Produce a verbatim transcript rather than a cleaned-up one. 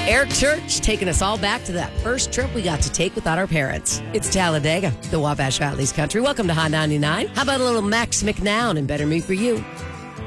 Eric Church taking us all back to that first trip we got to take without our parents. It's Talladega, the Wabash Valley's country. Welcome to Hot ninety-nine. How about a little Max McNown and Better Me For You?